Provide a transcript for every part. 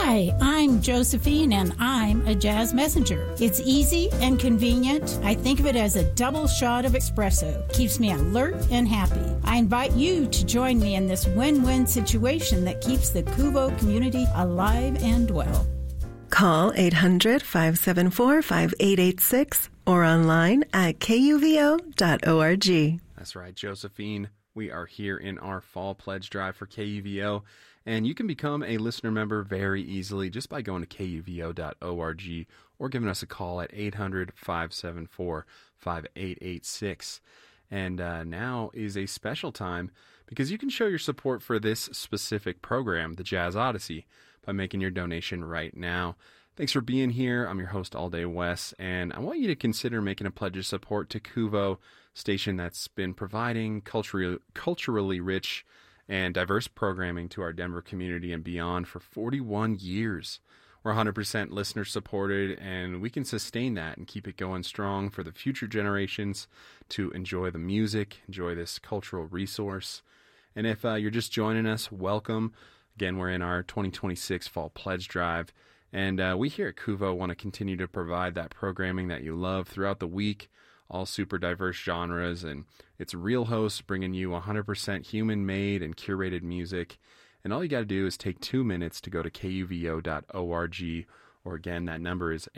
Hi, I'm Josephine, and I'm a jazz messenger. It's easy and convenient. I think of it as a double shot of espresso. Keeps me alert and happy. I invite you to join me in this win-win situation that keeps the Kuvo community alive and well. Call 800-574-5886 or online at kuvo.org. That's right, Josephine. We are here in our fall pledge drive for KUVO, and you can become a listener member very easily just by going to kuvo.org or giving us a call at 800-574-5886. And now is a special time because you can show your support for this specific program, the Jazz Odyssey, by making your donation right now. Thanks for being here. I'm your host, All Day Wes, and I want you to consider making a pledge of support to Kuvo, station that's been providing culturally rich and diverse programming to our Denver community and beyond for 41 years. We're 100% listener supported, and we can sustain that and keep it going strong for the future generations to enjoy the music, enjoy this cultural resource. And if you're just joining us, welcome. Again, we're in our 2026 Fall Pledge Drive, and we here at Kuvo want to continue to provide that programming that you love throughout the week, all super diverse genres, and it's real hosts bringing you 100% human-made and curated music. And all you got to do is take 2 minutes to go to kuvo.org, or again, that number is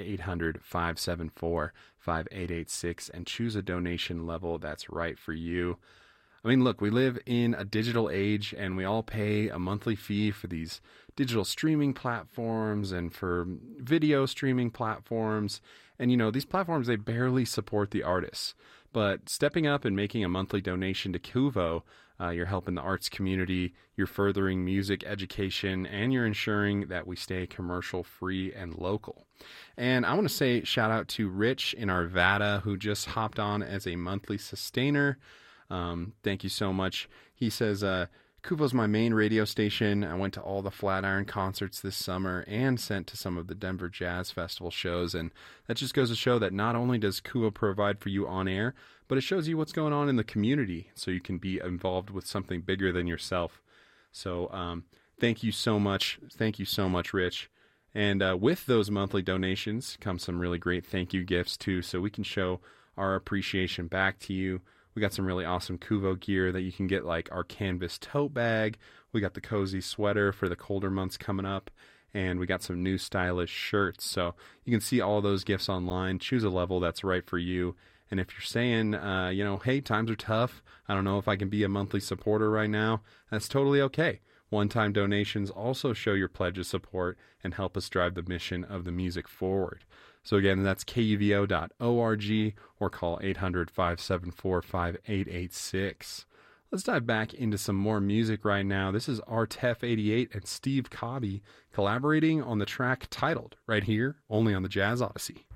800-574-5886, and choose a donation level that's right for you. I mean, look, we live in a digital age, and we all pay a monthly fee for these digital streaming platforms and for video streaming platforms. And, you know, these platforms, they barely support the artists. But stepping up and making a monthly donation to Kuvo, you're helping the arts community, you're furthering music education, and you're ensuring that we stay commercial-free and local. And I want to say shout out to Rich in Arvada, who just hopped on as a monthly sustainer. Thank you so much. He says, Kuvo's my main radio station. I went to all the Flatiron concerts this summer and sent to some of the Denver Jazz Festival shows. And that just goes to show that not only does Kuvo provide for you on air, but it shows you what's going on in the community so you can be involved with something bigger than yourself. So thank you so much. Thank you so much, Rich. And with those monthly donations come some really great thank you gifts too, so we can show our appreciation back to you. We got some really awesome Kuvo gear that you can get, like our canvas tote bag. We got the cozy sweater for the colder months coming up. And we got some new stylish shirts. So you can see all those gifts online. Choose a level that's right for you. And if you're saying, hey, times are tough, I don't know if I can be a monthly supporter right now, that's totally okay. One-time donations also show your pledge of support and help us drive the mission of the music forward. So again, that's kuvo.org or call 800-574-5886. Let's dive back into some more music right now. This is Artef88 and Steve Cobby collaborating on the track titled right here, only on the Jazz Odyssey.